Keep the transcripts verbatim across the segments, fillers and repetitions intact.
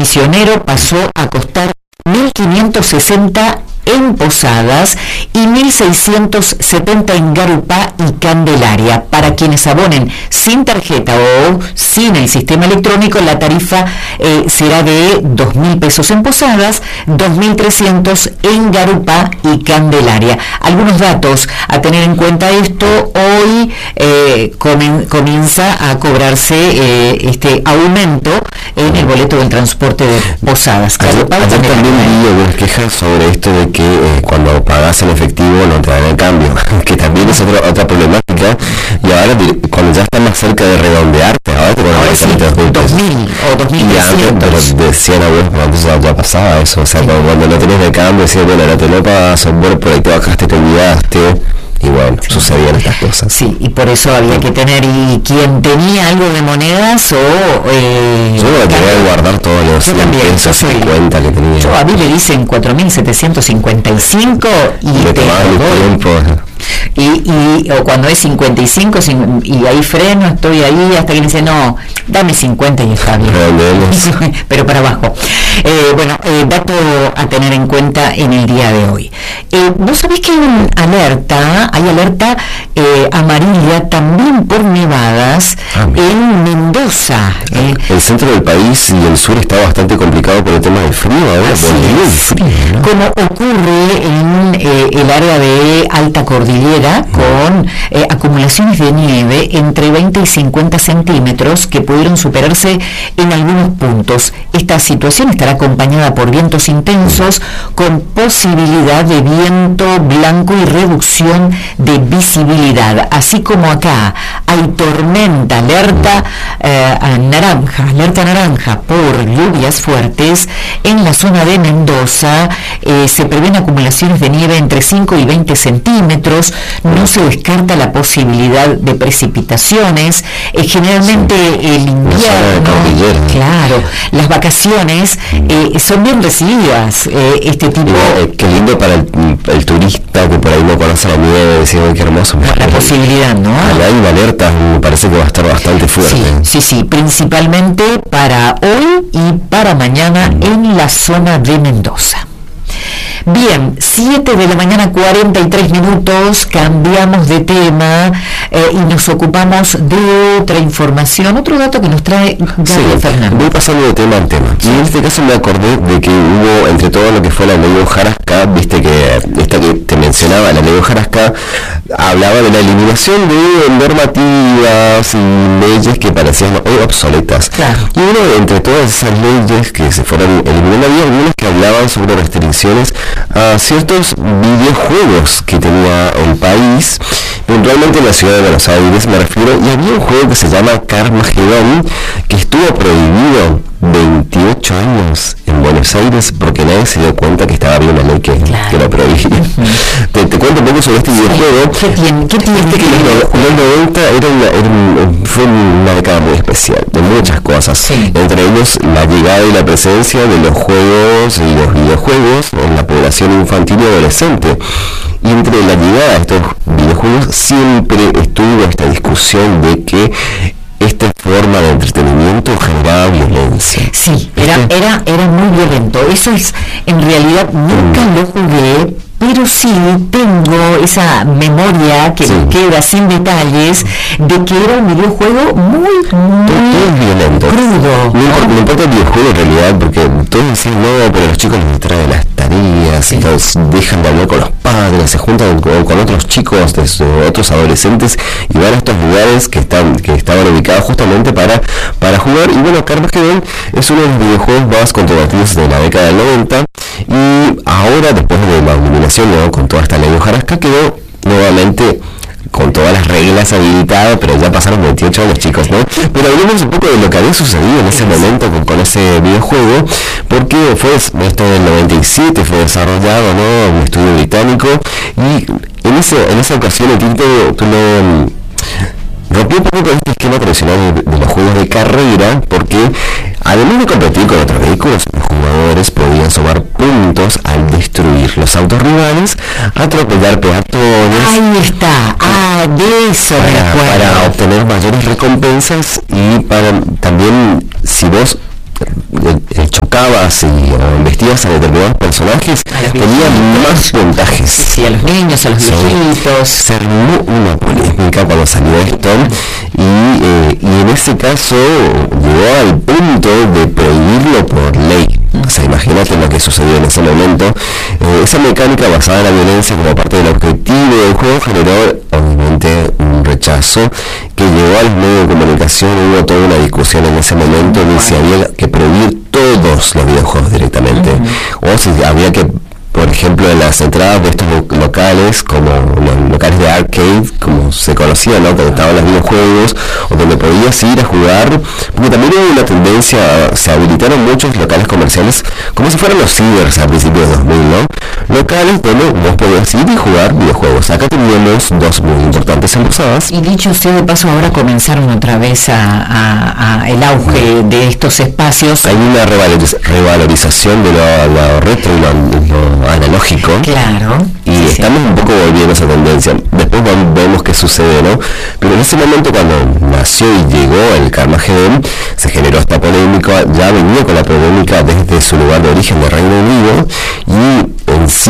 misionero pasó a costar mil quinientos sesenta en Posadas y mil seiscientos setenta en Garupá y Candelaria. Para quienes abonen sin tarjeta o sin el sistema electrónico, la tarifa eh, será de dos mil pesos en Posadas, dos mil trescientos en Garupá y Candelaria. Algunos datos a tener en cuenta esto: hoy eh, comen, comienza a cobrarse eh, este aumento en el boleto del transporte de Posadas. Ayer, ayer también vi algunas quejas sobre esto de que eh, cuando pagas en efectivo no te dan el cambio, que también es otra, otra problemática, y ahora cuando ya está más cerca de redondearte, ahora te van a sí, dos mil o dos mil trescientos. Pero decían abuelos, pero antes ya, ya pasaba eso, o sea, sí. cuando, cuando no tenés el cambio, decían, bueno, ahora te lo pagas, bueno, por ahí te bajaste, te olvidaste. Y bueno, sí, sucedían estas cosas. Sí, y por eso había que tener, y quien tenía algo de monedas o... Eh, yo no quería guardar todos los pesos cincuenta que tenía. Yo, a mí me dicen cuatro mil setecientos cincuenta y cinco y, y te doy. Y, y o cuando es cincuenta y cinco y ahí freno, estoy ahí hasta que me dice, no, dame cincuenta y está bien. Pero para abajo. Eh, bueno, eh, dato a tener en cuenta en el día de hoy. Eh, ¿Vos sabés que hay una alerta, hay alerta eh, amarilla también por nevadas ah, en Mendoza? Eh. El centro del país y el sur está bastante complicado por el tema del frío ahora. Así por el frío, ¿no? Como ocurre en eh, el área de alta cordillera, con eh, acumulaciones de nieve entre veinte y cincuenta centímetros que pudieron superarse en algunos puntos. Esta situación estará acompañada por vientos intensos con posibilidad de viento blanco y reducción de visibilidad, así como acá hay tormenta, alerta eh, naranja, alerta naranja por lluvias fuertes en la zona de Mendoza. Eh, se prevén acumulaciones de nieve entre cinco y veinte centímetros. No se descarta la posibilidad de precipitaciones. Eh, generalmente sí. el invierno, claro, las vacaciones eh, son bien recibidas. Eh, este tipo. Eh, qué lindo para el, el turista que por ahí no conoce la nieve, decir, qué hermoso. La posibilidad, ¿no? Hay una alerta, me parece que va a estar bastante fuerte. Sí, sí, sí, principalmente para hoy y para mañana mm. en la zona de Mendoza. Bien, siete de la mañana, cuarenta y tres minutos, cambiamos de tema eh, y nos ocupamos de otra información, otro dato que nos trae Gabriel sí, Fernández. Voy pasando de tema en tema. Sí. Y en este caso me acordé de que hubo, entre todo lo que fue la ley Hojarasca, viste que esta que te mencionaba, la ley Hojarasca, hablaba de la eliminación de normativas y leyes que parecían hoy obsoletas. Claro. Y uno, entre todas esas leyes que se fueron eliminando, había algunas que hablaban sobre restricciones a ciertos videojuegos que tenía el país, puntualmente en la ciudad de Buenos Aires me refiero, y había un juego que se llama Carmageddon que estuvo prohibido veintiocho años en Buenos Aires porque nadie se dio cuenta que estaba bien una ley que, claro. que lo prohibía. Uh-huh. te, te cuento un poco sobre este sí. videojuego. ¿Qué tiene? ¿Qué tiene? Este que los, los noventa era una, era un, fue una década muy especial, de muchas cosas. Sí. Entre ellos la llegada y la presencia de los juegos y los videojuegos en la población infantil y adolescente. Y entre la llegada de estos videojuegos siempre estuvo esta discusión de que esta forma de entretenimiento generaba violencia. Sí, era, era, era muy violento. Eso es, en realidad, nunca mm. lo jugué, pero sí tengo esa memoria que sí. me queda sin detalles de que era un videojuego muy, muy todo violento. Crudo. No, ¿no? no importa el videojuego en realidad, porque todos decían, no, pero los chicos les traen las tareas, sí. y los dejan de hablar con los padres, se juntan con, con otros chicos, de, otros adolescentes, y van a estos lugares que están que estaban ubicados justamente para, para jugar. Y bueno, Carmageddon es uno de los videojuegos más controvertidos de la década del noventa, y ahora, después de la eliminación, ¿no? con toda esta ley de Hojarasca, quedó nuevamente con todas las reglas habilitadas, pero ya pasaron veintiocho años, chicos, ¿no? Pero hablemos un poco de lo que había sucedido en ese momento con, con ese videojuego, porque fue esto del noventa y siete, fue desarrollado, ¿no? Un estudio británico, y en, ese, en esa ocasión el título tú lo rompió un poco con este esquema tradicional de, de los juegos de carrera, porque además de competir con otros vehículos, los jugadores podían sumar puntos al destruir los autos rivales, atropellar peatones. Ahí está, ah, de eso para, para obtener mayores recompensas, y para también, si vos el, el chocar tocabas y o investías a determinados personajes, tenían más puntajes. Sí, a los niños, a los viejitos. Se armó una polémica cuando salió esto, y, eh, y en ese caso llegó al punto de prohibirlo por ley. O sea, imagínate lo que sucedió en ese momento. Eh, esa mecánica basada en la violencia como parte del objetivo del juego generó obviamente un rechazo que llegó a los medios de comunicación. Hubo toda una discusión en ese momento de si había que prohibir todos los videojuegos directamente, uh-huh. o si había que, por ejemplo, en las entradas de estos locales, como los locales de arcade, como se conocía, ¿no?, donde estaban los videojuegos, o donde podías ir a jugar, porque también hubo una tendencia, se habilitaron muchos locales comerciales, como si fueran los cibers a principios de dos mil, ¿no? Locales donde vos podías ir y jugar videojuegos. Acá teníamos dos muy importantes en Posadas. Y dicho sea de paso, ahora comenzaron otra vez a, a, a el auge de estos espacios. Hay una revaloriz- revalorización de lo, lo retro y lo, lo analógico. Claro. Y sí, estamos sí. un poco volviendo a esa tendencia. Después vemos qué sucede, ¿no? Pero en ese momento, cuando nació y llegó el Carmageddon, se generó esta polémica. Ya venía con la polémica desde su lugar de origen de Reino Unido, y en sí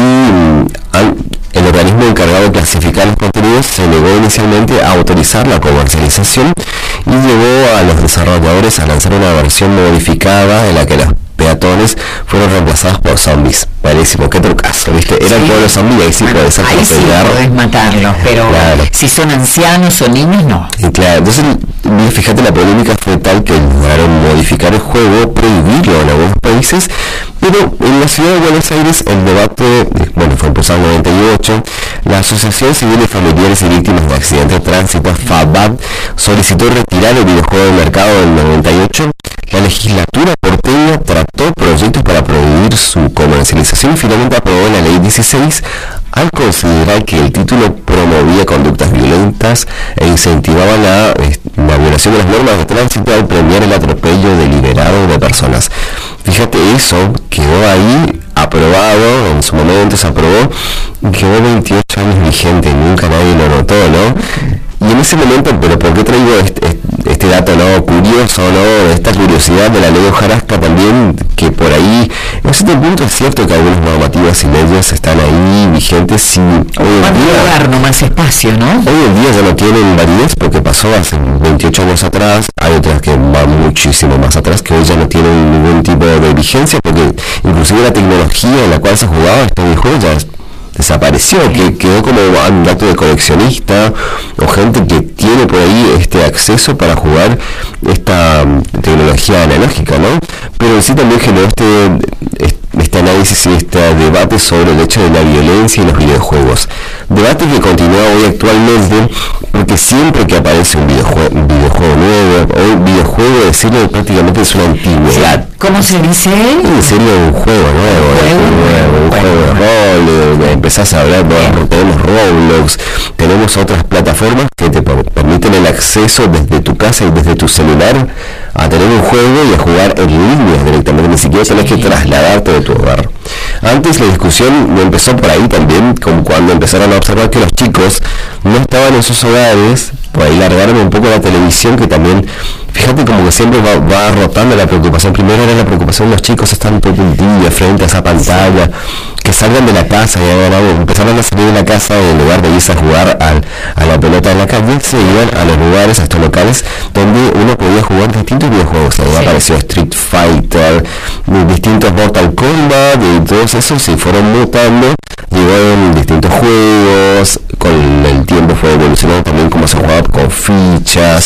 el organismo encargado de clasificar los contenidos se negó inicialmente a autorizar la comercialización y llevó a los desarrolladores a lanzar una versión modificada en la que los peatones fueron reemplazados por zombies. Buenísimo, qué trucazo, ¿viste? Eran sí. todos los zombies, ahí sí bueno, podés atropellar. Ahí sí podés matarlos, pero claro. si son ancianos o niños, no. Y claro, entonces, fíjate, la polémica fue tal que lograron modificar el juego, prohibirlo en algunos países, pero en la ciudad de Buenos Aires el debate, bueno, fue empezado en el noventa y ocho, la Asociación Civil de Familiares y Víctimas de Accidentes de Tránsito, FABAT, solicitó retirar el videojuego del mercado en el noventa y ocho. La legislatura porteña trató proyectos para prohibir su comercialización y finalmente aprobó la ley dieciséis al considerar que el título promovía conductas violentas e incentivaba la, la violación de las normas de tránsito al premiar el atropello deliberado de personas. Fíjate, eso quedó ahí aprobado, en su momento se aprobó y quedó veintiocho años vigente, nunca nadie lo notó, ¿no? Y en ese momento, pero ¿por qué traigo este, este dato, no curioso, no? Esta curiosidad de la ley Hojarasca también, que por ahí, en cierto punto es cierto que algunas normativas y leyes están ahí vigentes, sí, hoy en día, dar no más espacio, ¿no? Hoy en día ya no tienen validez porque pasó hace veintiocho años atrás. Hay otras que van muchísimo más atrás que hoy ya no tienen ningún tipo de vigencia, porque inclusive la tecnología en la cual se jugaba este videojuego ya desapareció, que quedó como un dato de coleccionista o gente que tiene por ahí este acceso para jugar esta um, tecnología analógica, ¿no? Pero sí también generó este, este análisis y este debate sobre el hecho de la violencia y los videojuegos. Debate que continúa hoy actualmente, porque siempre que aparece un videojuego, un videojuego nuevo, o un videojuego, decirlo prácticamente es una antigüedad. ¿Cómo se dice? Decirlo un juego nuevo, un juego, nuevo, un bueno, juego de rol, de, de, empezás a hablar, bueno, tenemos Roblox, tenemos otras plataformas que te permiten el acceso desde tu casa y desde tu celular a tener un juego y a jugar en línea directamente, ni siquiera tenés que trasladarte de tu hogar. Antes la discusión empezó por ahí también, como cuando empezaron a observar que los chicos no estaban en sus hogares, por ahí largaron un poco la televisión, que también, fíjate como que siempre va, va rotando la preocupación. Primero era la preocupación de los chicos, están todo el día frente a esa pantalla, que salgan de la casa, y ahora empezaron a salir de la casa en lugar de irse a jugar al, a la pelota en la calle, se iban a los lugares, a estos locales, donde uno podía jugar distintos videojuegos. Ahí sí. apareció Street Fighter, distintos Mortal Kombat, y todos esos se fueron mutando, llegaron distintos juegos, con el tiempo fue evolucionando también cómo se jugaba con fichas, sí.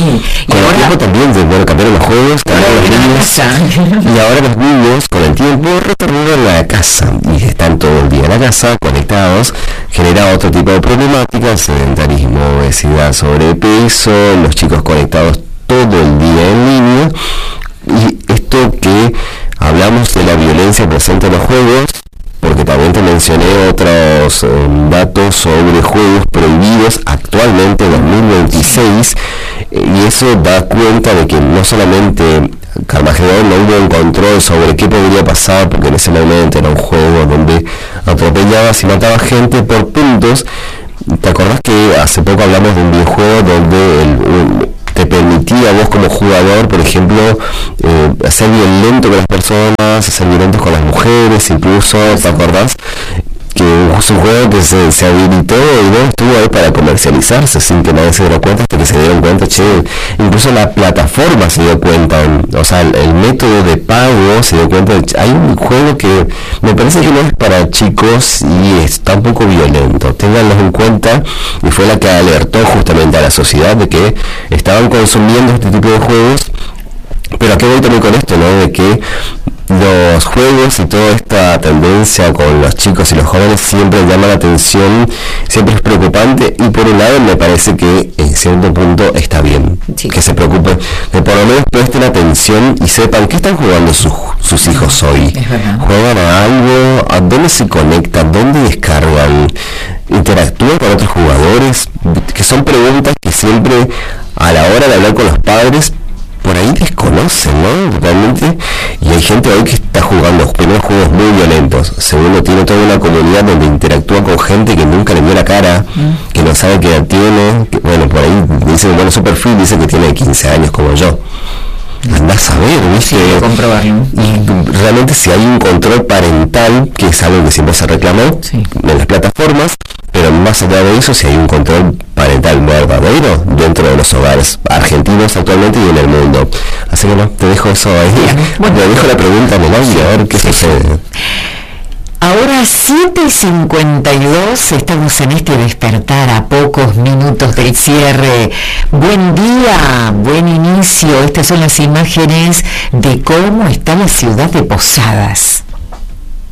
con el tiempo también se bueno, cambiaron los juegos, cambiaron los niños, y ahora los niños con el tiempo retornaron a la casa y están todo el día en la casa conectados, genera otro tipo de problemáticas, sedentarismo, obesidad, sobrepeso, los chicos conectados todo el día en línea, y esto que hablamos de la violencia presente en los juegos, porque también te mencioné otros eh, datos sobre juegos prohibidos actualmente en dos mil veintiséis, eh, y eso da cuenta de que no solamente Carmageddon no hubo un control sobre qué podría pasar, porque en ese momento era un juego donde atropellabas y matabas gente por puntos. ¿Te acordás que hace poco hablamos de un videojuego donde el, un, te, permitía a vos como jugador, por ejemplo, eh, ser violento con las personas, ser violentos con las mujeres, incluso, ¿te acordás? Que es un juego que se, se habilitó y no estuvo ahí para comercializarse sin que nadie se diera cuenta, hasta que se dieron cuenta, che, incluso la plataforma se dio cuenta, o sea, el, el método de pago se dio cuenta, de, hay un juego que me parece que no es para chicos y está un poco violento, ténganlo en cuenta, y fue la que alertó justamente a la sociedad de que estaban consumiendo este tipo de juegos. Pero aquí voy también con esto, ¿no? De que los juegos y toda esta tendencia con los chicos y los jóvenes siempre llama la atención, siempre es preocupante, y por un lado me parece que en cierto punto está bien, sí, que se preocupen, que por lo menos presten atención y sepan qué están jugando sus, sus hijos hoy. ¿Juegan a algo? ¿A dónde se conectan? ¿Dónde descargan? ¿Interactúan con otros jugadores? Que son preguntas que siempre a la hora de hablar con los padres por ahí desconocen, ¿no? Realmente, y hay gente hoy que está jugando primeros juegos muy violentos, segundo tiene toda una comunidad donde interactúa con gente que nunca le vio la cara, mm. que no sabe qué edad tiene, que, bueno, por ahí dice, bueno, su perfil dice que tiene quince años como yo. Andás a ver, ¿viste? Sí, comprobarlo. Y realmente si hay un control parental, que es algo que siempre se reclamó, sí, en las plataformas, pero más allá de eso, si hay un control parental verdadero dentro de los hogares argentinos actualmente y en el mundo. Así que no, te dejo eso ahí. Bueno, te dejo la pregunta en el audio, a ver qué sí, sucede. Ahora siete y cincuenta y dos, estamos en este despertar a pocos minutos del cierre. Buen día, buen inicio. Estas son las imágenes de cómo está la ciudad de Posadas.